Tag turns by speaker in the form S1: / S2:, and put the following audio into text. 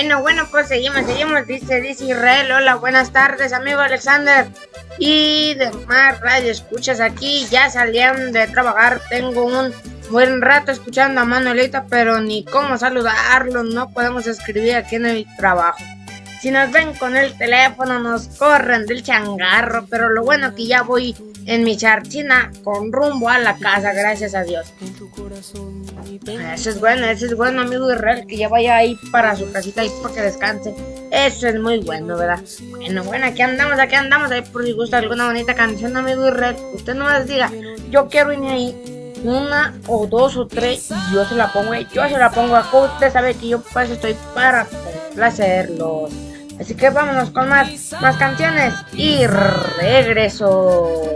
S1: Bueno, pues seguimos, dice Israel, hola, buenas tardes, amigo Alexander, y demás radio escuchas aquí, ya salieron de trabajar, tengo un buen rato escuchando a Manuelita, pero ni cómo saludarlos, no podemos escribir aquí en el trabajo. Si nos ven con el teléfono nos corren del changarro, pero lo bueno que ya voy en mi charchina con rumbo a la casa, gracias a Dios. Eso es bueno, amigo Israel, que ya vaya ahí para su casita y para que descanse. Eso es muy bueno, ¿verdad? Bueno, aquí andamos, ahí por si gusta alguna bonita canción, amigo Israel. Usted nomás diga, yo quiero ir ahí, una o dos o tres, y yo se la pongo, acá usted sabe que yo pues estoy para complacerlos. Así que vámonos con más canciones y regreso.